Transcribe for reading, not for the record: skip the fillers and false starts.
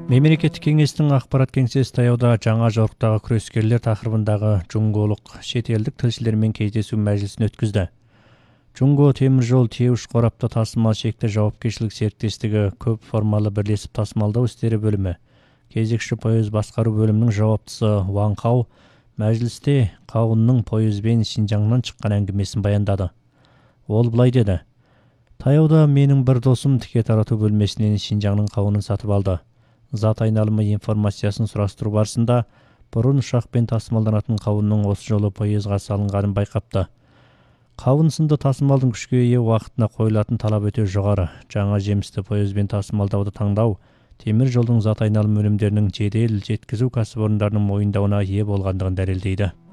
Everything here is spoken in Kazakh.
Мемлекеттик кеңестин акпарат кеңсеси таяуда жаңа жоруктагы күрөскерлер тақырыбындағы жуңголук чет элдик тилчилермен кездесүү мажлисин өткүздү. Жунго темир жол тебиш корапта тасымал чекте жоопкерчилик сериктестиги көп формалы бирлешип тасымалдоо иштери бөлүмү кезекчи поезд башкаруу бөлүмүнүн жауаптысы Ван Кау мажлисте Каунун поездбен Шинжаңдан чыккан әңгимесин баяндады. Ол былай деди: "Таяуда менин бир досум тике таратуу бөлмесинен Шинжаңдын Каунун сатып алды. Зат айналымы информациясын сурастыруу барысында бурун ушакпен тасымалданатын кавуннун осы жолу поездга салынганын байкапты. Кавун сынды тасымалдын күчкө ээ убактына коюлатын талап өтө жогору. Жаңа жемисти поездбен тасымалдауды таңдау темир жолдун зат айналым өнүмдөрүнүн жедел жеткизүү касыпорундарынын моюндауына ээ болгондугун далилдейди.